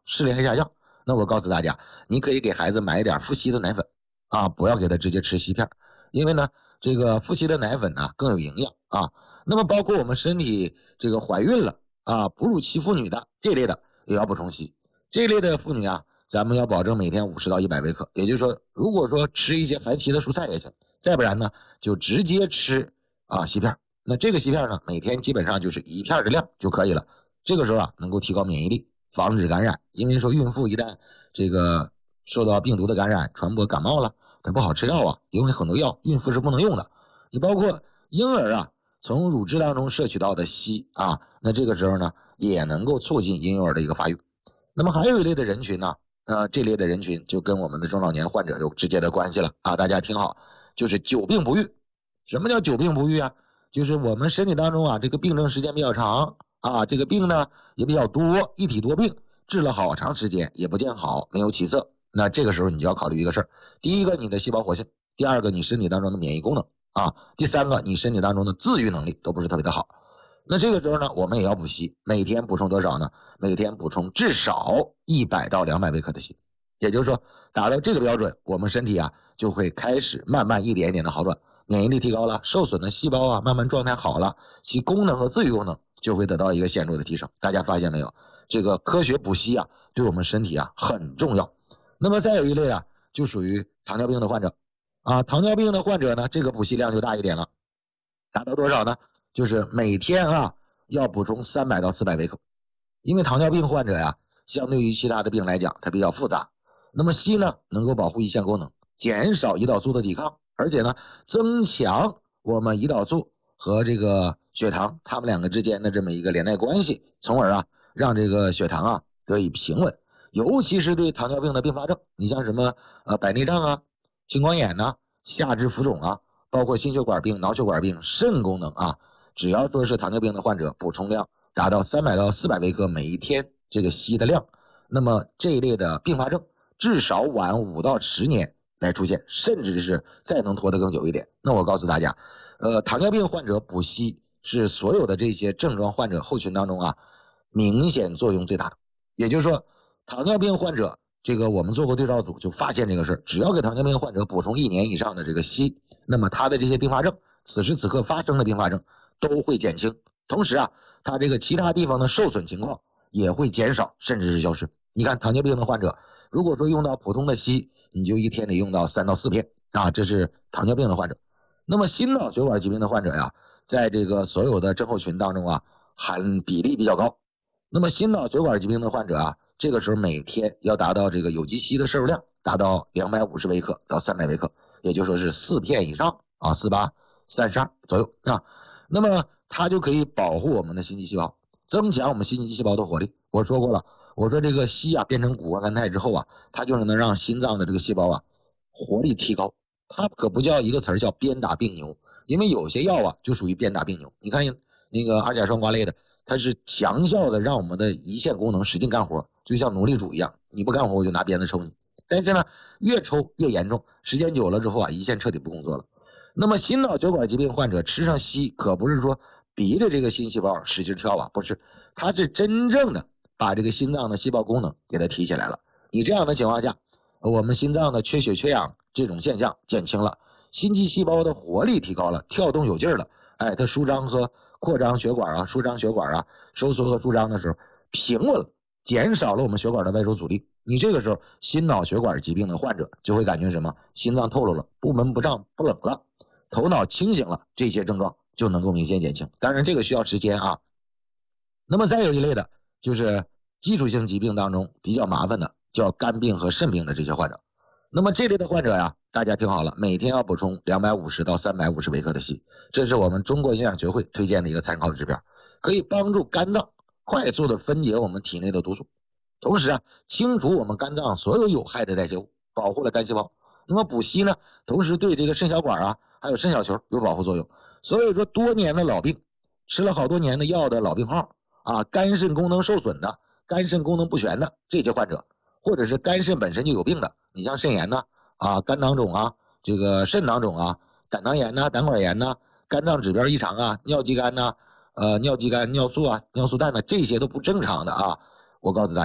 视力还下降，那我告诉大家，你可以给孩子买一点富硒的奶粉啊，不要给他直接吃硒片，因为呢，这个富硒的奶粉呢更有营养啊。那么包括我们身体这个怀孕了啊，哺乳期妇女的这类的也要补充硒，这类的妇女啊，咱们要保证每天50到100微克，也就是说，如果说吃一些含硒的蔬菜也行，再不然呢，就直接吃硒片。那这个硒片呢，每天基本上就是1片的量就可以了。这个时候啊，能够提高免疫力，防止感染。因为说孕妇一旦这个受到病毒的感染，传播感冒了，它不好吃药啊，因为很多药孕妇是不能用的。你包括婴儿啊，从乳汁当中摄取到的硒啊，那这个时候呢，也能够促进婴幼儿的一个发育。那么还有一类的人群呢，这类的人群就跟我们的中老年患者有直接的关系了啊！大家听好，就是久病不愈。什么叫久病不愈啊？就是我们身体当中啊，这个病症时间比较长啊，这个病呢也比较多，一体多病，治了好长时间也不见好，没有起色。那这个时候你就要考虑一个事儿：第一个，你的细胞活性；第二个，你身体当中的免疫功能啊；第三个，你身体当中的自愈能力都不是特别的好。那这个时候呢，我们也要补硒，每天补充多少呢？每天补充至少100到200微克的硒。也就是说，达到这个标准，我们身体啊就会开始慢慢一点一点的好转，免疫力提高了，受损的细胞啊慢慢状态好了，其功能和自愈功能就会得到一个显著的提升。大家发现没有？这个科学补硒啊，对我们身体啊很重要。那么再有一类啊，就属于糖尿病的患者啊，糖尿病的患者呢，这个补硒量就大一点了，达到多少呢？就是每天啊要补充300到400微克。因为糖尿病患者呀，相对于其他的病来讲，它比较复杂。那么硒呢，能够保护胰腺功能，减少胰岛素的抵抗，而且呢，增强我们胰岛素和这个血糖它们两个之间的这么一个连带关系，从而啊让这个血糖啊得以平稳。尤其是对糖尿病的并发症，你像什么白内障啊、青光眼呐、下肢浮肿啊，包括心血管病、脑血管病、肾功能啊，只要说是糖尿病的患者，补充量达到300到400微克每一天这个硒的量，那么这一类的并发症至少晚5到10年来出现，甚至是再能拖得更久一点。那我告诉大家，糖尿病患者补硒是所有的这些症状患者后群当中啊，明显作用最大的。也就是说，糖尿病患者这个我们做过对照组就发现这个事，只要给糖尿病患者补充1年以上的这个硒，那么他的这些并发症，此时此刻发生的并发症都会减轻。同时啊，他这个其他地方的受损情况也会减少，甚至是消失。你看糖尿病的患者，如果说用到普通的硒，你就一天得用到3到4片啊，这是糖尿病的患者。那么心脑血管疾病的患者呀，在这个所有的症候群当中啊，含比例比较高。那么心脑血管疾病的患者啊，这个时候每天要达到这个有机硒的摄入量达到250微克到300微克，也就说是4片以上啊，48、32左右啊。那么它就可以保护我们的心肌细胞，增强我们心肌细胞的活力。我说过了，我说这个硒啊变成谷胱甘肽之后啊，它就能让心脏的这个细胞啊活力提高。它可不叫一个词儿叫鞭打病牛，因为有些药啊就属于鞭打病牛。你看那个二甲双胍类的，它是强效的让我们的胰腺功能使劲干活，就像奴隶主一样，你不干活我就拿鞭子抽你。但是呢，越抽越严重，时间久了之后啊，胰腺彻底不工作了。那么心脑血管疾病患者吃上硒，可不是说逼着这个心细胞使劲跳啊，不是，它是真正的把这个心脏的细胞功能给它提起来了。你这样的情况下，我们心脏的缺血缺氧这种现象减轻了，心肌细胞的活力提高了，跳动有劲了，哎，它舒张和扩张血管啊，舒张血管啊，收缩和舒张的时候平稳了，减少了我们血管的外周阻力。你这个时候心脑血管疾病的患者就会感觉什么？心脏透露了，不闷不胀不冷了，头脑清醒了，这些症状就能够明显减轻。当然这个需要时间啊。那么再有一类的就是基础性疾病当中比较麻烦的，叫肝病和肾病的这些患者。那么这类的患者呀，大家听好了，每天要补充250到350微克的硒，这是我们中国营养学会推荐的一个参考指标，可以帮助肝脏快速的分解我们体内的毒素，同时啊，清除我们肝脏所有有害的代谢物，保护了肝细胞。那么补硒呢，同时对这个肾小管啊，还有肾小球有保护作用。所以说，多年的老病，吃了好多年的药的老病号啊，肝肾功能受损的、肝肾功能不全的这些患者，或者是肝肾本身就有病的，你像肾炎呐、肝囊肿啊、这个肾囊肿啊、胆囊炎呐、胆管炎呐、肝脏指标异常啊、尿肌酐呐、尿肌酐、尿素啊、尿素氮呐，这些都不正常的啊。我告诉大家，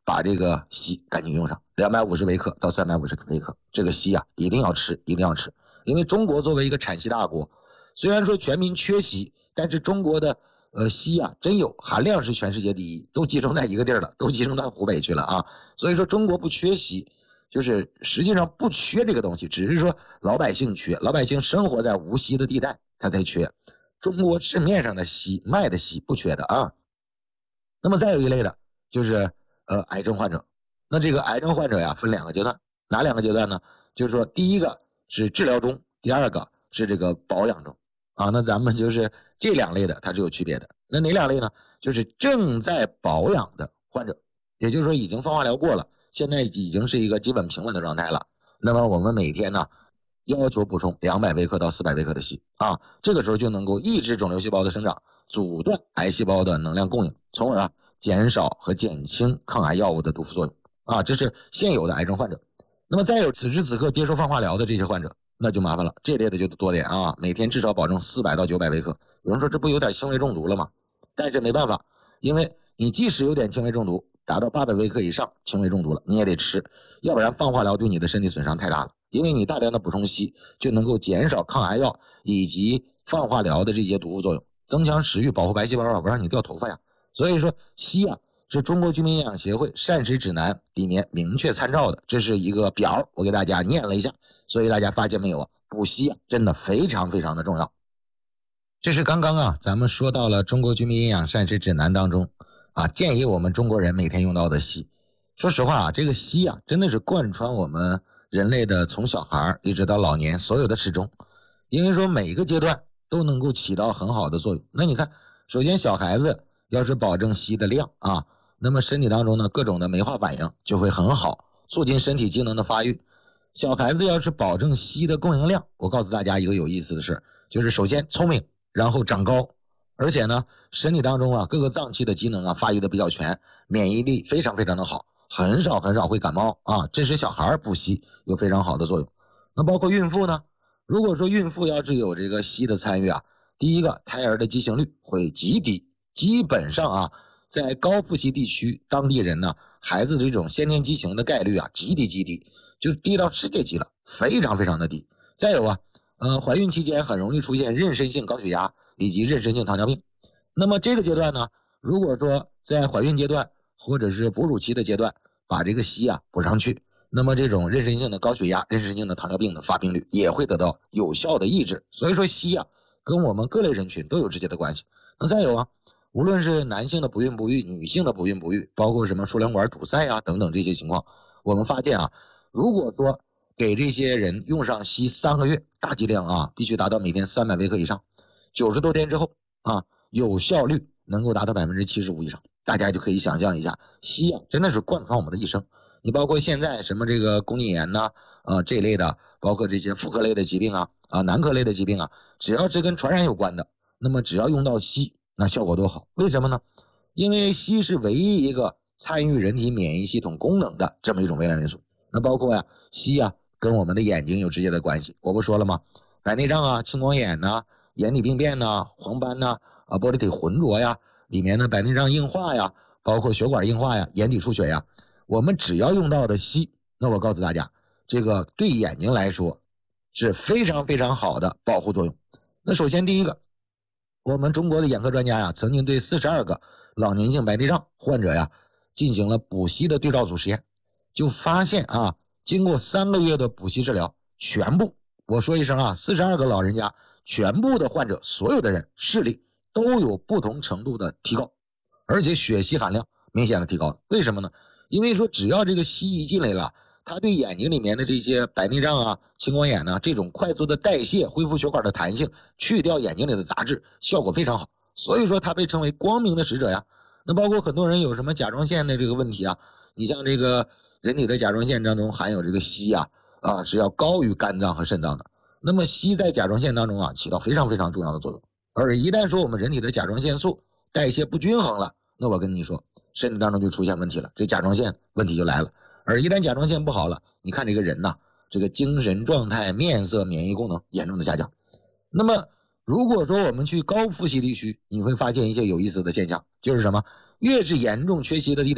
把这个硒赶紧用上，250微克到350微克，这个硒啊一定要吃，一定要吃。因为中国作为一个产硒大国，虽然说全民缺硒，但是中国的硒啊真有，含量是全世界第一，都集中在一个地儿了，都集中到湖北去了啊。所以说中国不缺硒，就是实际上不缺这个东西，只是说老百姓缺，老百姓生活在无硒的地带，他才缺。中国市面上的硒卖的硒不缺的啊。那么再有一类的就是癌症患者，那这个癌症患者呀分2个阶段，哪2个阶段呢？就是说第一个是治疗中，第2个是这个保养中啊。那咱们就是这2类的它是有区别的。那哪2类呢？就是正在保养的患者，也就是说已经放化疗过了，现在已经是一个基本平稳的状态了。那么我们每天呢要求补充200微克到400微克的硒啊，这个时候就能够抑制肿瘤细胞的生长，阻断癌细胞的能量供应，从而减少和减轻抗癌药物的毒副作用啊。这是现有的癌症患者。那么再有此时此刻接受放化疗的这些患者，那就麻烦了，这类的就多点啊，每天至少保证400到900微克。有人说这不有点轻微中毒了吗？但是没办法，因为你即使有点轻微中毒，达到800微克以上轻微中毒了，你也得吃，要不然放化疗对你的身体损伤太大了。因为你大量的补充硒就能够减少抗癌药以及放化疗的这些毒副作用，增强食欲，保护白细胞啊，不让你掉头发呀。所以说硒啊是中国居民营养协会膳食指南里面明确参照的，这是一个表，我给大家念了一下。所以大家发现没有啊，补硒啊真的非常非常的重要。这是刚刚啊咱们说到了中国居民营养膳食指南当中啊建议我们中国人每天用到的硒。说实话啊，这个硒啊真的是贯穿我们人类的从小孩一直到老年所有的始终，因为说每一个阶段都能够起到很好的作用。那你看，首先小孩子要是保证硒的量啊，那么身体当中呢各种的酶化反应就会很好，促进身体机能的发育。小孩子要是保证硒的供应量，我告诉大家一个有意思的事，就是首先聪明，然后长高，而且呢身体当中啊各个脏器的机能啊发育的比较全，免疫力非常非常的好，很少会感冒啊，这是小孩补硒有非常好的作用。那包括孕妇呢，如果说孕妇要是有这个硒的参与啊，第一个胎儿的畸形率会极低，基本上啊在高富硒地区当地人呢孩子的这种先天畸形的概率啊极低，就低到世界级了，非常非常的低。再有啊怀孕期间很容易出现妊娠性高血压以及妊娠性糖尿病。那么这个阶段呢，如果说在怀孕阶段或者是哺乳期的阶段把这个硒啊补上去，那么这种妊娠性的高血压、妊娠性的糖尿病的发病率也会得到有效的抑制。所以说硒啊跟我们各类人群都有直接的关系。那再有啊，无论是男性的不孕不育，女性的不孕不育，包括什么输卵管堵塞啊等等这些情况，我们发现啊，如果说给这些人用上硒3个月，大剂量啊必须达到每天300微克以上，90多天之后啊有效率能够达到75%以上。大家就可以想象一下，硒啊真的是贯穿我们的一生。你包括现在什么这个宫颈炎呐这一类的，包括这些妇科类的疾病啊男科类的疾病啊，只要是跟传染有关的，那么只要用到硒，那效果都好。为什么呢？因为硒是唯一一个参与人体免疫系统功能的这么一种微量元素。那包括硒啊跟我们的眼睛有直接的关系，我不说了吗？白内障啊、青光眼呐、眼底病变呐、黄斑呐玻璃体浑浊呀，里面的白内障硬化呀，包括血管硬化呀、眼底出血呀，我们只要用到的硒，那我告诉大家，这个对眼睛来说是非常非常好的保护作用。那首先第一个，我们中国的眼科专家曾经对42个老年性白内障患者进行了补硒的对照组实验，就发现经过3个月的补硒治疗，全部，我说一声42个老人家全部的患者，所有的人视力都有不同程度的提高，而且血硒含量明显的提高了。为什么呢？因为说只要这个硒一进来了，它对眼睛里面的这些白内障青光眼这种快速的代谢，恢复血管的弹性，去掉眼睛里的杂质，效果非常好。所以说它被称为光明的使者呀。那包括很多人有什么甲状腺的这个问题你像这个人体的甲状腺当中含有这个硒是要高于肝脏和肾脏的。那么硒在甲状腺当中起到非常非常重要的作用。而一旦说我们人体的甲状腺素代谢不均衡了，那我跟你说身体当中就出现问题了，这甲状腺问题就来了。而一旦甲状腺不好了，你看这个人这个精神状态、面色、免疫功能严重的下降。那么如果说我们去高富硒地区，你会发现一些有意思的现象，就是什么？越是严重缺硒的地带，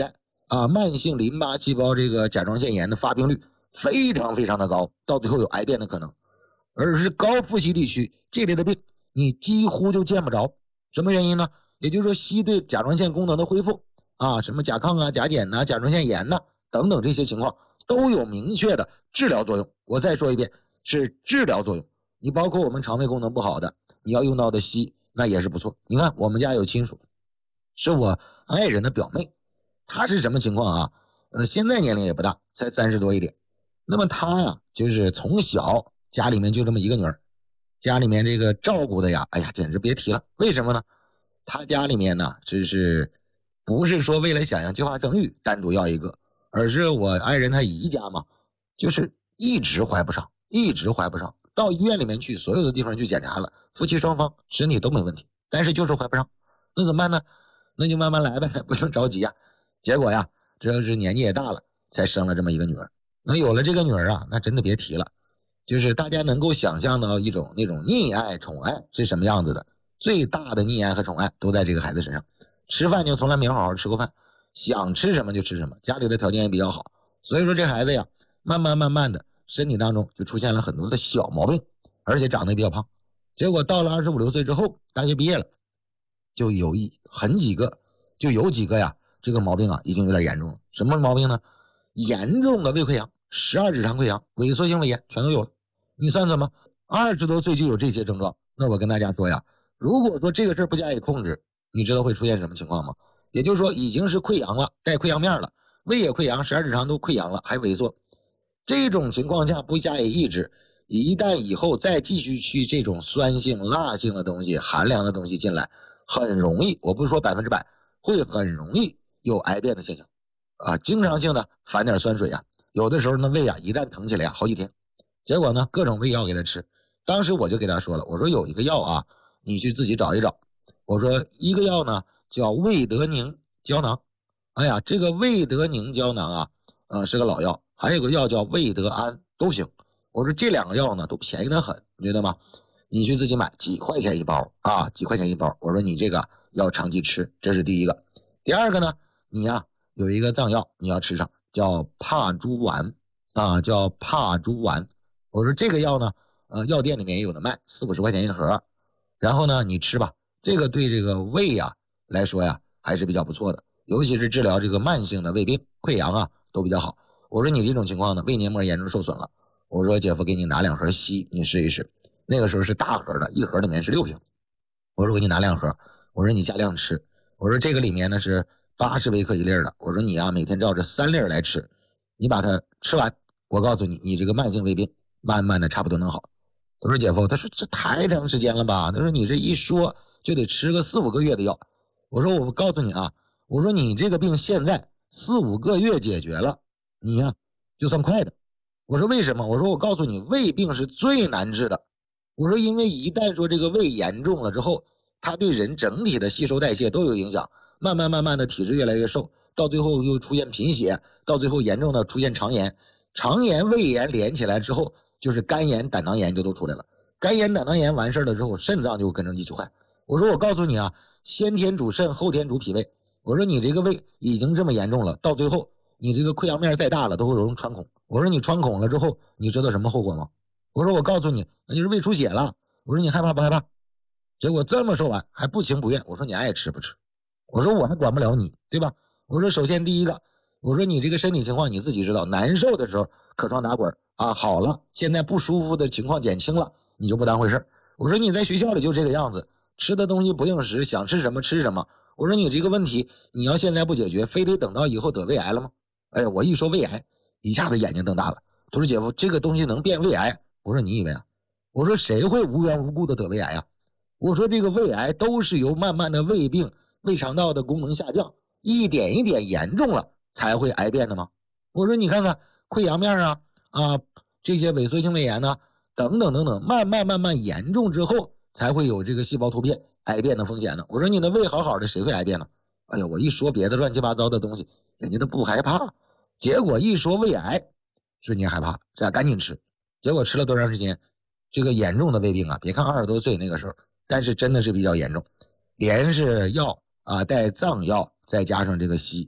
慢性淋巴细胞这个甲状腺炎的发病率非常非常的高，到最后有癌变的可能。而是高富硒地区这类的病你几乎就见不着。什么原因呢？也就是说硒对甲状腺功能的恢复什么甲亢啊、甲减啊、甲状腺炎呐等等这些情况都有明确的治疗作用。我再说一遍，是治疗作用。你包括我们肠胃功能不好的，你要用到的硒那也是不错。你看我们家有亲属是我爱人的表妹，她是什么情况啊？现在年龄也不大，才30多一点。那么她呀，就是从小家里面就这么一个女儿，家里面这个照顾的呀，哎呀，简直别提了。为什么呢？她家里面呢，就是不是说为了想要计划生育单独要一个，而是我爱人她姨家嘛，就是一直怀不上，一直怀不上。到医院里面去，所有的地方去检查了，夫妻双方身体都没问题，但是就是怀不上。那怎么办呢？那就慢慢来呗，不能着急呀。结果呀，这是年纪也大了，才生了这么一个女儿。那有了这个女儿啊，那真的别提了。就是大家能够想象到一种那种溺爱宠爱是什么样子的，最大的溺爱和宠爱都在这个孩子身上。吃饭就从来没好好吃过饭，想吃什么就吃什么，家里的条件也比较好，所以说这孩子呀，慢慢的身体当中就出现了很多的小毛病，而且长得也比较胖。结果到了25、6岁之后，大学毕业了，就有几个呀，这个毛病啊已经有点严重了。什么毛病呢？严重的胃溃疡、12指肠溃疡、萎缩性胃炎全都有了。你算算吧，20多岁就有这些症状。那我跟大家说呀，如果说这个事儿不加以控制，你知道会出现什么情况吗？也就是说已经是溃疡了，带溃疡面了，胃也溃疡，12指肠都溃疡了，还萎缩。这种情况下不加以抑制，一旦以后再继续去这种酸性、辣性的东西、寒凉的东西进来，很容易，我不是说100%，会很容易有癌变的现象经常性的反点酸水有的时候呢胃一旦疼起来好几天。结果呢各种胃药给他吃，当时我就给他说了，我说有一个药你去自己找一找。我说一个药呢叫胃德宁胶囊，哎呀，这个胃德宁胶囊是个老药，还有个药叫胃德安都行。我说这2个药呢都便宜得很，你知道吗？你去自己买，几块钱一包几块钱一包。我说你这个要长期吃，这是第一个。第二个呢，你有一个藏药你要吃上，叫帕珠丸叫帕珠丸。我说这个药呢药店里面也有的卖，40、50块钱一盒。然后呢你吃吧，这个对这个胃来说还是比较不错的，尤其是治疗这个慢性的胃病、溃疡都比较好。我说你这种情况呢，胃黏膜严重受损了，我说姐夫给你拿2盒硒，你试一试。那个时候是大盒的，一盒里面是6瓶。我说给你拿2盒，我说你加量吃。我说这个里面呢是80微克1粒的，我说你每天照着3粒来吃，你把它吃完，我告诉你，你这个慢性胃病慢慢的差不多能好。我说姐夫，他说这太长时间了吧？他说你这一说就得吃个4、5个月的药。我说我告诉你我说你这个病现在4、5个月解决了，你就算快的。我说为什么？我说我告诉你，胃病是最难治的。我说因为一旦说这个胃严重了之后，它对人整体的吸收代谢都有影响，慢慢的体质越来越瘦，到最后又出现贫血，到最后严重的出现肠炎。肠炎、胃炎连起来之后，就是肝炎、胆囊炎就都出来了。肝炎、胆囊炎完事了之后，肾脏就跟着一起坏。我说我告诉你先天主肾，后天主脾胃。我说你这个胃已经这么严重了，到最后你这个溃疡面再大了都会容易穿孔。我说你穿孔了之后，你知道什么后果吗？我说我告诉你，那就是胃出血了。我说你害怕不害怕？结果这么说完还不情不愿，我说你爱吃不吃？我说我还管不了你，对吧？我说首先第一个，我说你这个身体情况你自己知道，难受的时候可床打滚好了，现在不舒服的情况减轻了，你就不当回事。我说你在学校里就这个样子，吃的东西不应时，想吃什么吃什么。我说你这个问题你要现在不解决，非得等到以后得胃癌了吗？哎呀，我一说胃癌，一下子眼睛瞪大了。他说姐夫，这个东西能变胃癌？我说你以为我说谁会无缘无故的得胃癌我说这个胃癌都是由慢慢的胃病、胃肠道的功能下降，一点一点严重了才会癌变的吗？我说你看看溃疡面这些萎缩性胃炎等等等等，慢慢严重之后才会有这个细胞突变癌变的风险呢。我说你的胃好好的，谁会癌变呢？哎呀，我一说别的乱七八糟的东西，人家都不害怕，结果一说胃癌，瞬间害怕，这赶紧吃。结果吃了多长时间？这个严重的胃病别看20多岁那个时候，但是真的是比较严重，连是药带藏药，再加上这个硒，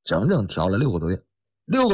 整整调了6个多月，6个